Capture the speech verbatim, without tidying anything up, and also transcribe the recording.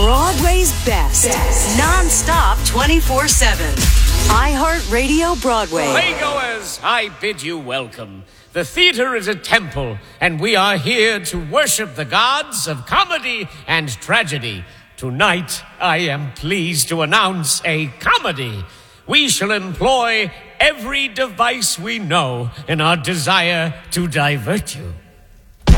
Broadway's best. best. Non-stop twenty-four seven. iHeartRadio Broadway. Playgoers, I bid you welcome. The theater is a temple, and we are here to worship the gods of comedy and tragedy. Tonight, I am pleased to announce a comedy. We shall employ every device we know in our desire to divert you.